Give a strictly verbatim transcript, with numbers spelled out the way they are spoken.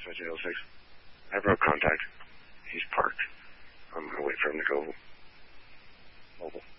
seventeen oh six. I broke contact. He's parked. I'm going to wait for him to go mobile.